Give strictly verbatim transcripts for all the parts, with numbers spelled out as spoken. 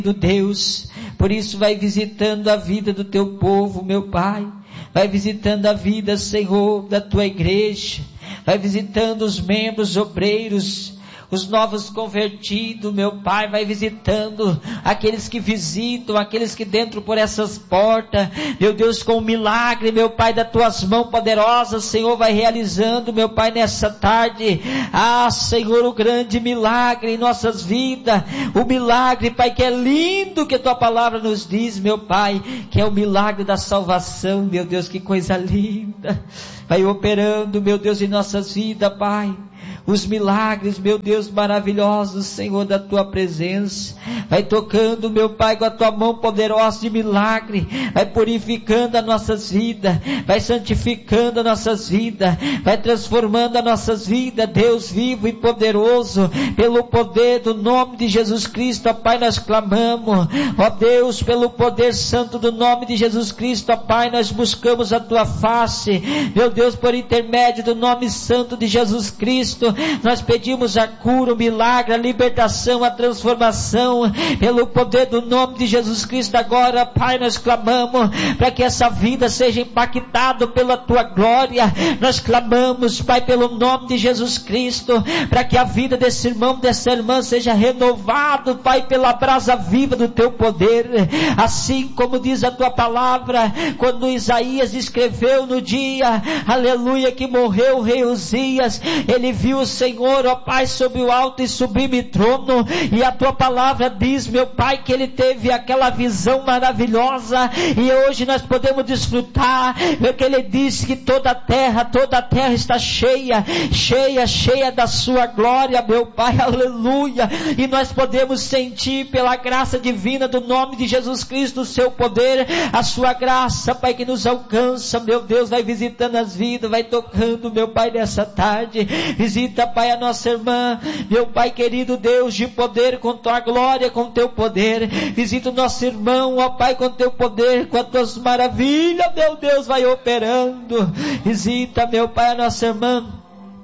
Deus, por isso vai visitando a vida do teu povo, meu Pai, vai visitando a vida, Senhor, da tua igreja, vai visitando os membros obreiros, os novos convertidos, meu Pai, vai visitando aqueles que visitam, aqueles que dentro por essas portas, meu Deus, com o milagre, meu Pai, das tuas mãos poderosas, Senhor, vai realizando, meu Pai, nessa tarde, ah, Senhor, o grande milagre em nossas vidas, o milagre, Pai, que é lindo que a tua palavra nos diz, meu Pai, que é o milagre da salvação, meu Deus, que coisa linda, vai operando, meu Deus, em nossas vidas, Pai, os milagres, meu Deus, maravilhosos, Senhor, da tua presença, vai tocando, meu Pai, com a tua mão poderosa de milagre, vai purificando as nossas vidas, vai santificando as nossas vidas, vai transformando as nossas vidas, Deus vivo e poderoso, pelo poder do nome de Jesus Cristo, ó Pai, nós clamamos, ó Deus, pelo poder santo do nome de Jesus Cristo, ó Pai, nós buscamos a tua face, meu Deus, por intermédio do nome santo de Jesus Cristo, nós pedimos a cura, o milagre, a libertação, a transformação, pelo poder do nome de Jesus Cristo. Agora, Pai, nós clamamos para que essa vida seja impactada pela tua glória, nós clamamos, Pai, pelo nome de Jesus Cristo, para que a vida desse irmão, dessa irmã seja renovado, Pai, pela brasa viva do teu poder, assim como diz a tua palavra, quando Isaías escreveu no dia, aleluia, que morreu o rei Uzias, ele viu o Senhor, ó Pai, sobre o alto e sublime trono, e a tua palavra diz, meu Pai, que ele teve aquela visão maravilhosa, e hoje nós podemos desfrutar, porque ele disse que toda a terra, toda a terra está cheia, cheia, cheia da sua glória, meu Pai, aleluia, e nós podemos sentir pela graça divina do nome de Jesus Cristo, o seu poder, a sua graça, Pai, que nos alcança, meu Deus, vai visitando as vidas, vai tocando, meu Pai, nessa tarde, visita, Pai, a nossa irmã, meu Pai querido Deus de poder, com tua glória, com teu poder, visita o nosso irmão, ó Pai, com teu poder, com as tuas maravilhas, meu Deus, vai operando, visita, meu Pai, a nossa irmã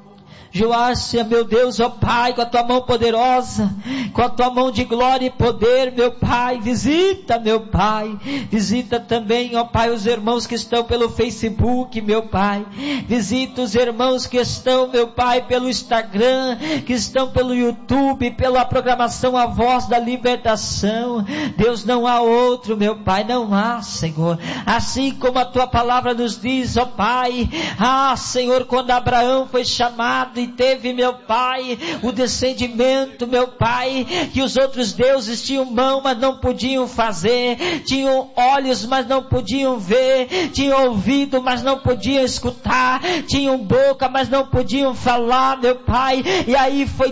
Joácia, meu Deus, ó Pai, com a tua mão poderosa, com a tua mão de glória e poder, meu Pai, visita, meu Pai, visita também, ó Pai, os irmãos que estão pelo Facebook, meu Pai, visita os irmãos que estão, meu Pai, pelo Instagram, que estão pelo YouTube, pela programação A Voz da Libertação, Deus, não há outro, meu Pai, não há, Senhor, assim como a tua palavra nos diz, ó Pai, ah, Senhor, quando Abraão foi chamado e teve, meu Pai, o descendimento, meu Pai, que os outros deuses tinham mão, mas não podiam fazer, tinham olhos, mas não podiam ver, tinham ouvido, mas não podiam escutar, tinham boca, mas não podiam falar, meu Pai, e aí foi